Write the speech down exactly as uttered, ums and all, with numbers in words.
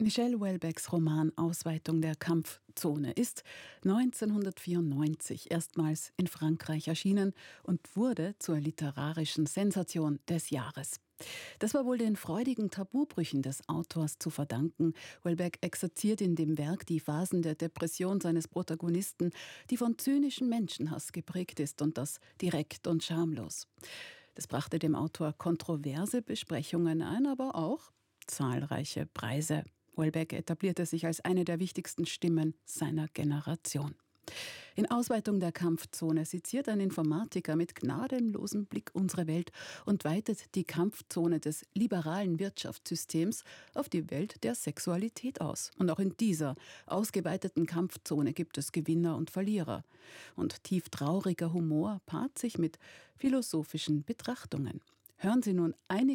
Michel Houellebecqs Roman Ausweitung der Kampfzone ist neunzehnhundertvierundneunzig erstmals in Frankreich erschienen und wurde zur literarischen Sensation des Jahres. Das war wohl den freudigen Tabubrüchen des Autors zu verdanken. Houellebecq exerziert in dem Werk die Phasen der Depression seines Protagonisten, die von zynischem Menschenhass geprägt ist, und das direkt und schamlos. Das brachte dem Autor kontroverse Besprechungen ein, aber auch zahlreiche Preise. Houellebecq etablierte sich als eine der wichtigsten Stimmen seiner Generation. In Ausweitung der Kampfzone seziert ein Informatiker mit gnadenlosem Blick unsere Welt und weitet die Kampfzone des liberalen Wirtschaftssystems auf die Welt der Sexualität aus. Und auch in dieser ausgeweiteten Kampfzone gibt es Gewinner und Verlierer. Und tief trauriger Humor paart sich mit philosophischen Betrachtungen. Hören Sie nun einige